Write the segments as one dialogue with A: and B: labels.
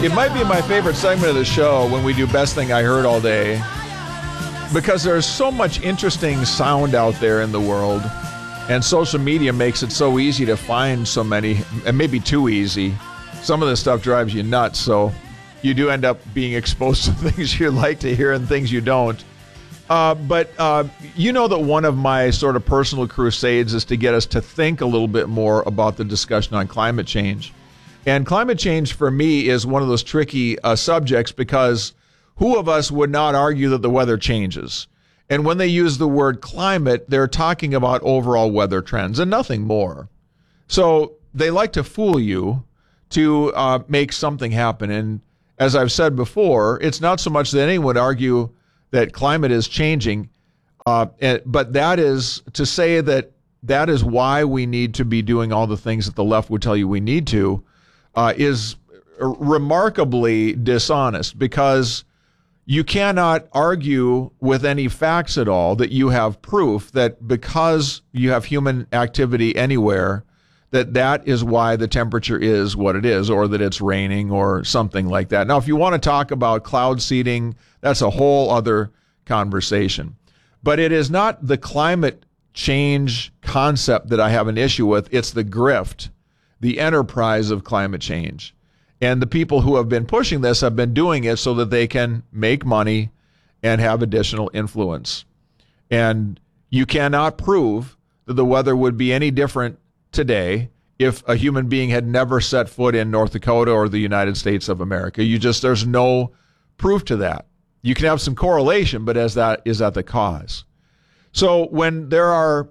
A: It might be my favorite segment of the show when we do Best Thing I Heard All Day, because there's so much interesting sound out there in the world, and social media makes it so easy to find so many, and maybe too easy. Some of this stuff drives you nuts, so you do end up being exposed to things you like to hear and things you don't. But you know that one of my sort of personal crusades is to get us to think a little bit more about the discussion on climate change. And climate change for me is one of those tricky subjects, because who of us would not argue that the weather changes? And when they use the word climate, they're talking about overall weather trends and nothing more. So they like to fool you to make something happen. And as I've said before, it's not so much that anyone would argue that climate is changing, but that is to say that that is why we need to be doing all the things that the left would tell you we need to, is remarkably dishonest, because you cannot argue with any facts at all that you have proof that because you have human activity anywhere, that is why the temperature is what it is, or that it's raining or something like that. Now, if you want to talk about cloud seeding, that's a whole other conversation. But it is not the climate change concept that I have an issue with. It's the grift, the enterprise of climate change. And the people who have been pushing this have been doing it so that they can make money and have additional influence. And you cannot prove that the weather would be any different today if a human being had never set foot in North Dakota or the United States of America. There's no proof to that. You can have some correlation, but is that the cause? So when there are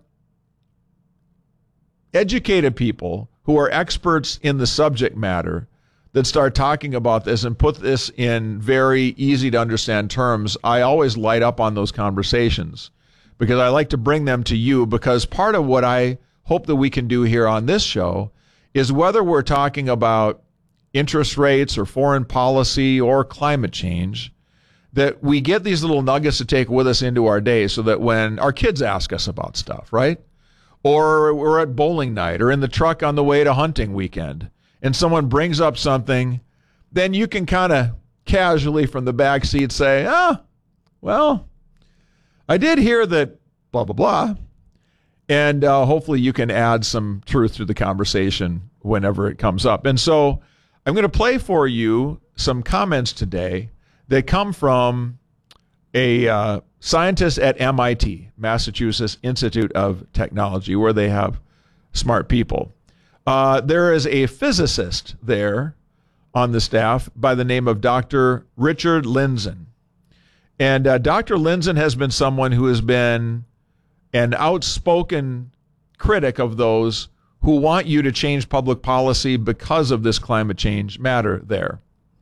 A: educated people who are experts in the subject matter that start talking about this and put this in very easy to understand terms, I always light up on those conversations, because I like to bring them to you, because part of what I hope that we can do here on this show is, whether we're talking about interest rates or foreign policy or climate change, that we get these little nuggets to take with us into our day, so that when our kids ask us about stuff, right? Or we're at bowling night or in the truck on the way to hunting weekend, and someone brings up something, then you can kind of casually from the back seat say, well, I did hear that blah, blah, blah. And hopefully you can add some truth to the conversation whenever it comes up. And so I'm going to play for you some comments today that come from a scientist at MIT, Massachusetts Institute of Technology, where they have smart people. There is a physicist there on the staff by the name of Dr. Richard Lindzen. And Dr. Lindzen has been someone who has been an outspoken critic of those who want you to change public policy because of this climate change matter there.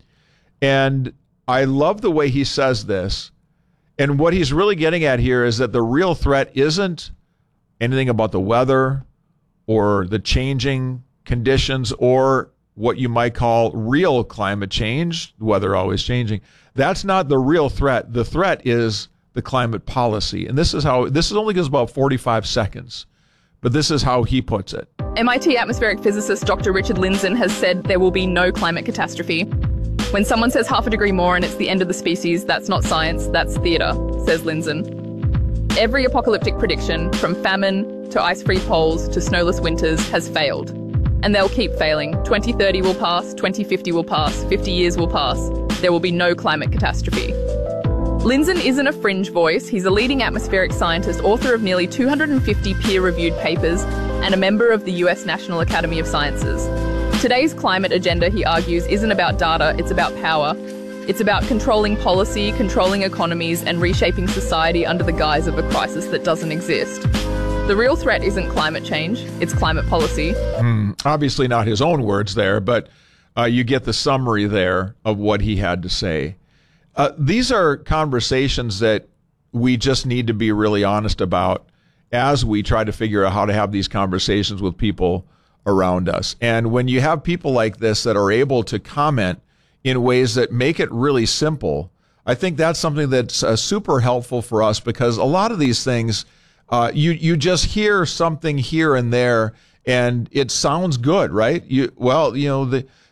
A: And I love the way he says this. And what he's really getting at here is that the real threat isn't anything about the weather or the changing conditions or what you might call real climate change, weather always changing. That's not the real threat. The threat is the climate policy. And this only goes about 45 seconds, but this is how he puts it.
B: MIT atmospheric physicist Dr. Richard Lindzen has said there will be no climate catastrophe. When someone says half a degree more and it's the end of the species, that's not science, that's theatre, says Lindzen. Every apocalyptic prediction, from famine to ice-free poles to snowless winters, has failed. And they'll keep failing. 2030 will pass, 2050 will pass, 50 years will pass. There will be no climate catastrophe. Lindzen isn't a fringe voice. He's a leading atmospheric scientist, author of nearly 250 peer-reviewed papers, and a member of the US National Academy of Sciences. Today's climate agenda, he argues, isn't about data, it's about power. It's about controlling policy, controlling economies, and reshaping society under the guise of a crisis that doesn't exist. The real threat isn't climate change, it's climate policy.
A: Obviously not his own words there, but you get the summary there of what he had to say. These are conversations that we just need to be really honest about as we try to figure out how to have these conversations with people around us. And when you have people like this that are able to comment in ways that make it really simple, I think that's something that's super helpful for us, because a lot of these things, you just hear something here and there and it sounds good, right?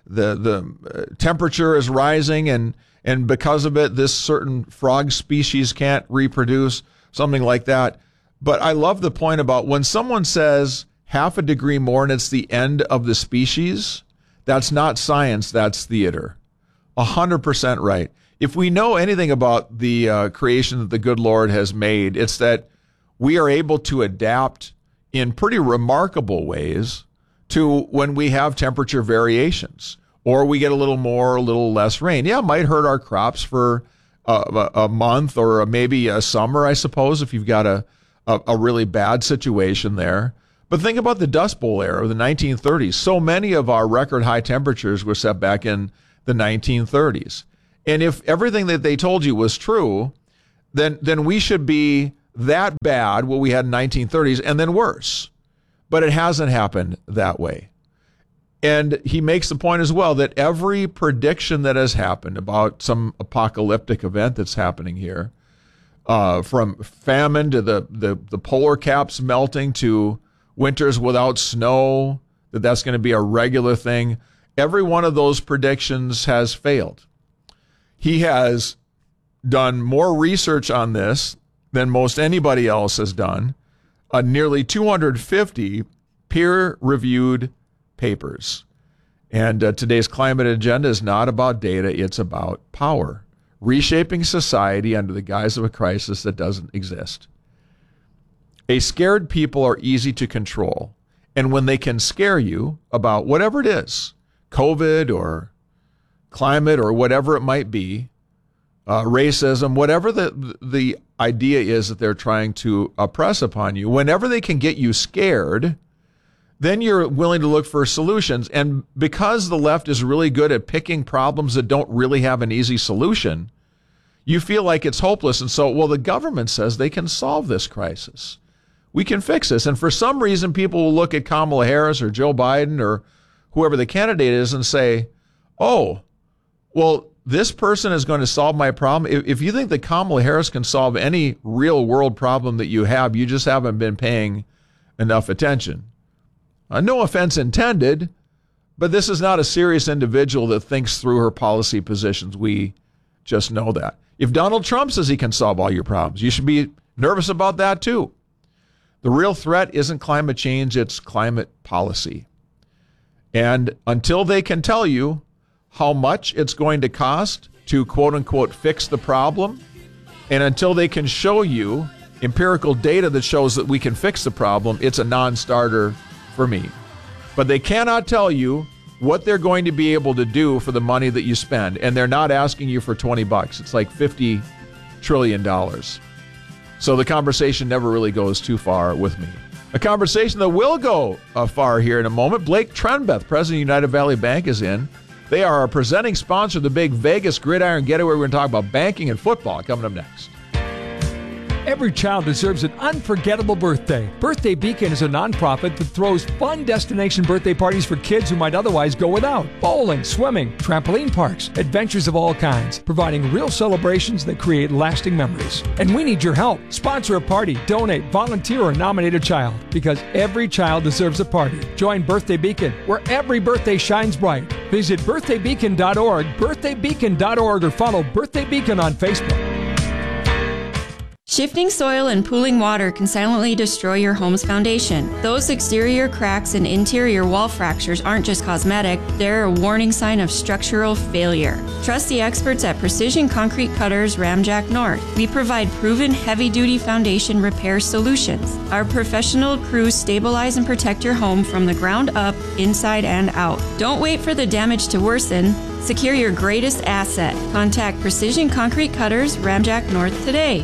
A: the temperature is rising, and because of it, this certain frog species can't reproduce, something like that. But I love the point about when someone says half a degree more and it's the end of the species, that's not science, that's theater. 100% right. If we know anything about the creation that the good Lord has made, it's that we are able to adapt in pretty remarkable ways to when we have temperature variations, or we get a little more, a little less rain. Yeah, it might hurt our crops for a month or maybe a summer, I suppose, if you've got a really bad situation there. But think about the Dust Bowl era of the 1930s. So many of our record high temperatures were set back in the 1930s. And if everything that they told you was true, then we should be that bad, what we had in the 1930s, and then worse. But it hasn't happened that way. And he makes the point as well that every prediction that has happened about some apocalyptic event that's happening here, from famine to the polar caps melting to winters without snow, that's going to be a regular thing, every one of those predictions has failed. He has done more research on this than most anybody else has done. Nearly 250 peer-reviewed papers. And today's climate agenda is not about data, it's about power. Reshaping society under the guise of a crisis that doesn't exist. A scared people are easy to control. And when they can scare you about whatever it is, COVID or climate or whatever it might be, racism, whatever the idea is that they're trying to press upon you, whenever they can get you scared, then you're willing to look for solutions. And because the left is really good at picking problems that don't really have an easy solution, you feel like it's hopeless. And so, well, the government says they can solve this crisis. We can fix this. And for some reason, people will look at Kamala Harris or Joe Biden or whoever the candidate is and say, oh, well, this person is going to solve my problem. If you think that Kamala Harris can solve any real world problem that you have, you just haven't been paying enough attention. No offense intended, but this is not a serious individual that thinks through her policy positions. We just know that. If Donald Trump says he can solve all your problems, you should be nervous about that too. The real threat isn't climate change, it's climate policy. And until they can tell you how much it's going to cost to, quote unquote, fix the problem, and until they can show you empirical data that shows that we can fix the problem, it's a non-starter for me. But they cannot tell you what they're going to be able to do for the money that you spend. And they're not asking you for $20. It's like $50 trillion. So the conversation never really goes too far with me. A conversation that will go far here in a moment. Blake Trenbeth, president of United Valley Bank, is in. They are our presenting sponsor of the big Vegas Gridiron Getaway. We're going to talk about banking and football coming up next.
C: Every child deserves an unforgettable birthday. Birthday Beacon is a nonprofit that throws fun destination birthday parties for kids who might otherwise go without. Bowling, swimming, trampoline parks, adventures of all kinds, providing real celebrations that create lasting memories. And we need your help. Sponsor a party, donate, volunteer, or nominate a child, because every child deserves a party. Join Birthday Beacon, where every birthday shines bright. Visit birthdaybeacon.org, birthdaybeacon.org, or follow Birthday Beacon on Facebook.
D: Shifting soil and pooling water can silently destroy your home's foundation. Those exterior cracks and interior wall fractures aren't just cosmetic, they're a warning sign of structural failure. Trust the experts at Precision Concrete Cutters Ramjack North. We provide proven heavy-duty foundation repair solutions. Our professional crews stabilize and protect your home from the ground up, inside and out. Don't wait for the damage to worsen. Secure your greatest asset. Contact Precision Concrete Cutters Ramjack North today.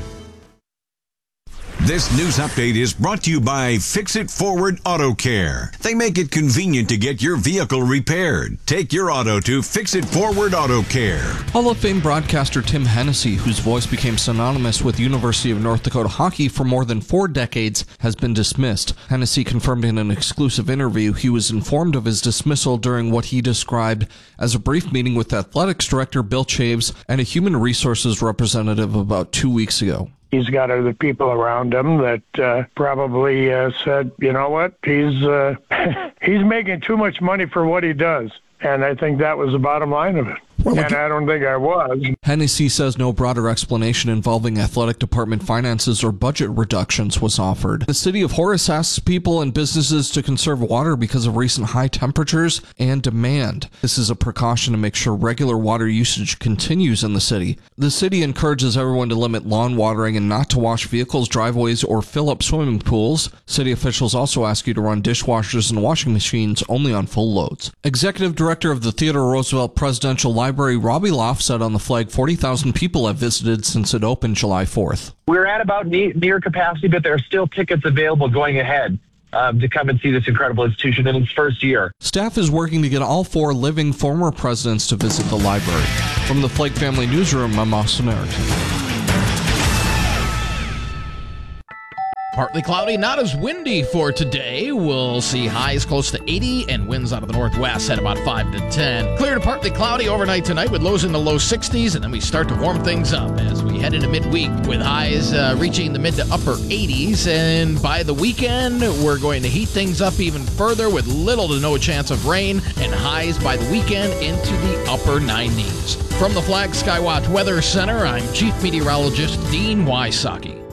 E: This news update is brought to you by Fix It Forward Auto Care. They make it convenient to get your vehicle repaired. Take your auto to Fix It Forward Auto Care.
F: Hall of Fame broadcaster Tim Hennessy, whose voice became synonymous with University of North Dakota hockey for more than 4 decades, has been dismissed. Hennessy confirmed in an exclusive interview he was informed of his dismissal during what he described as a brief meeting with athletics director Bill Chaves and a human resources representative about 2 weeks ago.
G: He's got other people around him that probably said, you know what, he's making too much money for what he does. And I think that was the bottom line of it. And I don't think I was.
F: Hennessy says no broader explanation involving athletic department finances or budget reductions was offered. The city of Horace asks people and businesses to conserve water because of recent high temperatures and demand. This is a precaution to make sure regular water usage continues in the city. The city encourages everyone to limit lawn watering and not to wash vehicles, driveways, or fill up swimming pools. City officials also ask you to run dishwashers and washing machines only on full loads. Executive Director of the Theodore Roosevelt Presidential Library, Robbie Loff, said on the flag 40,000 people have visited since it opened July 4th.
H: We're at about near capacity, but there are still tickets available going ahead to come and see this incredible institution in its first year.
F: Staff is working to get all 4 living former presidents to visit the library. From the Flake Family Newsroom, I'm Austin Erickson.
I: Partly cloudy, not as windy for today. We'll see highs close to 80 and winds out of the northwest at about 5 to 10. Clear to partly cloudy overnight tonight with lows in the low 60s, and then we start to warm things up as we head into midweek with highs reaching the mid to upper 80s. And by the weekend, we're going to heat things up even further with little to no chance of rain and highs by the weekend into the upper 90s. From the Flag Skywatch Weather Center, I'm Chief Meteorologist Dean Wysocki.